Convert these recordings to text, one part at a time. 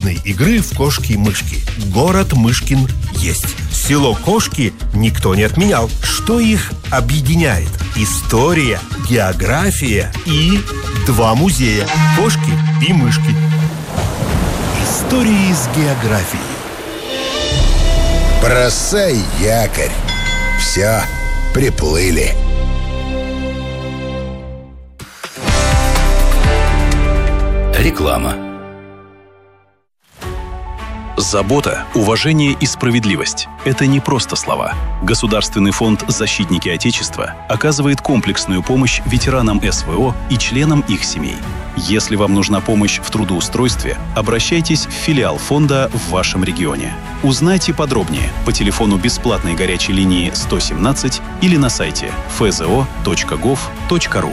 азартной игры в кошки-мышки. Город Мышкин есть. Село Кошки никто не отменял. Что их объединяет? История, география и 2 музея. Кошки и мышки. Истории с географией. Бросай якорь. Все, приплыли. Реклама. Забота, уважение и справедливость – это не просто слова. Государственный фонд «Защитники Отечества» оказывает комплексную помощь ветеранам СВО и членам их семей. Если вам нужна помощь в трудоустройстве, обращайтесь в филиал фонда в вашем регионе. Узнайте подробнее по телефону бесплатной горячей линии 117 или на сайте fzo.gov.ru.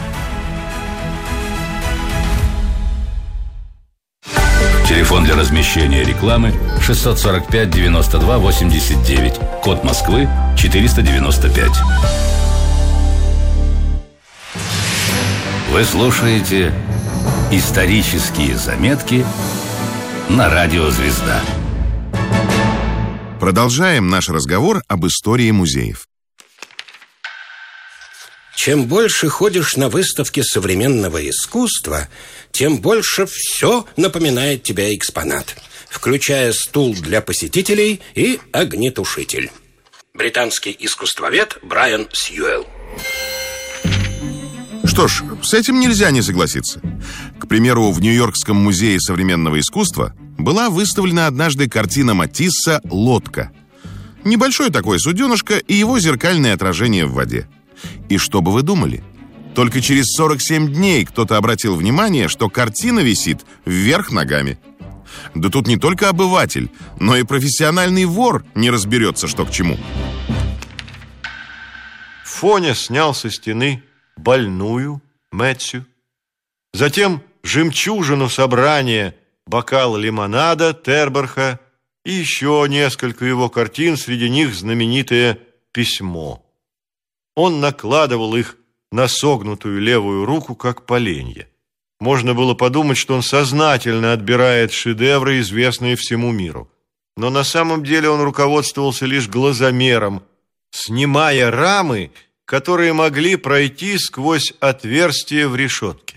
Телефон для размещения рекламы 645 92 89. Код Москвы 495. Вы слушаете «Исторические заметки» на радио «Звезда». Продолжаем наш разговор об истории музеев. Чем больше ходишь на выставки современного искусства, тем больше все напоминает тебе экспонат, включая стул для посетителей и огнетушитель. Британский искусствовед Брайан Сьюэлл. Что ж, с этим нельзя не согласиться. К примеру, в Нью-Йоркском музее современного искусства была выставлена однажды картина Матисса «Лодка». Небольшое такое суденышко и его зеркальное отражение в воде. И что бы вы думали? Только через 47 дней кто-то обратил внимание, что картина висит вверх ногами. Да тут не только обыватель, но и профессиональный вор не разберется, что к чему. Фоня снял со стены больную Мэтью, затем жемчужину собрания, бокал лимонада Терберха и еще несколько его картин, среди них знаменитое «Письмо». Он накладывал их на согнутую левую руку, как поленья. Можно было подумать, что он сознательно отбирает шедевры, известные всему миру. Но на самом деле он руководствовался лишь глазомером, снимая рамы, которые могли пройти сквозь отверстие в решетке.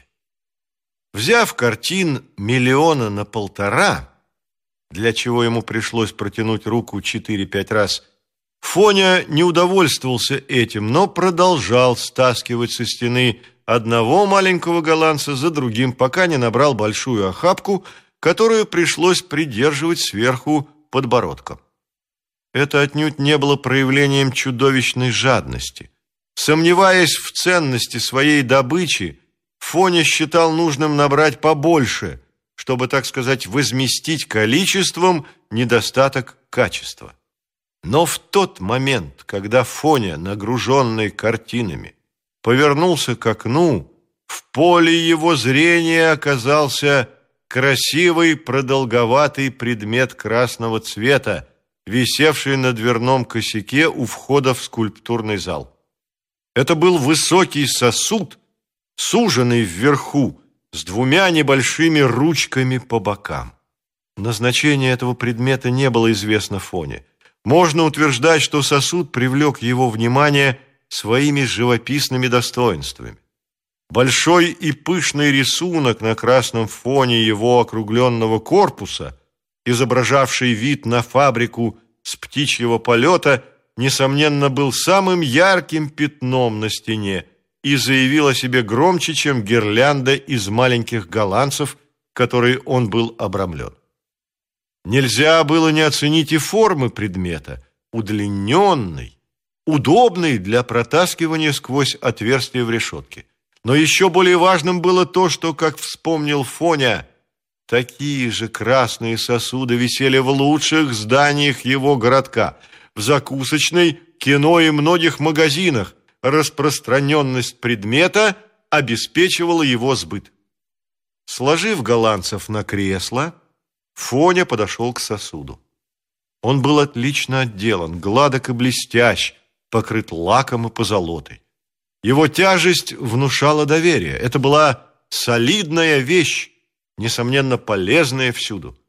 Взяв картин 1,5 миллиона, для чего ему пришлось протянуть руку 4-5 раз, Фоня не удовольствовался этим, но продолжал стаскивать со стены одного маленького голландца за другим, пока не набрал большую охапку, которую пришлось придерживать сверху подбородком. Это отнюдь не было проявлением чудовищной жадности. Сомневаясь в ценности своей добычи, Фоня считал нужным набрать побольше, чтобы, так сказать, возместить количеством недостаток качества. Но в тот момент, когда Фоня, нагруженный картинами, повернулся к окну, в поле его зрения оказался красивый продолговатый предмет красного цвета, висевший на дверном косяке у входа в скульптурный зал. Это был высокий сосуд, суженный вверху, с 2 небольшими ручками по бокам. Назначение этого предмета не было известно Фоне. Можно утверждать, что сосуд привлек его внимание своими живописными достоинствами. Большой и пышный рисунок на красном фоне его округленного корпуса, изображавший вид на фабрику с птичьего полета, несомненно, был самым ярким пятном на стене и заявил о себе громче, чем гирлянда из маленьких голландцев, которой он был обрамлен. Нельзя было не оценить и формы предмета, удлиненной, удобной для протаскивания сквозь отверстие в решетке. Но еще более важным было то, что, как вспомнил Фоня, такие же красные сосуды висели в лучших зданиях его городка, в закусочной, кино и многих магазинах. Распространенность предмета обеспечивала его сбыт. Сложив голландцев на кресло, Фоня подошел к сосуду. Он был отлично отделан, гладок и блестящ, покрыт лаком и позолотой. Его тяжесть внушала доверие. Это была солидная вещь, несомненно, полезная всюду.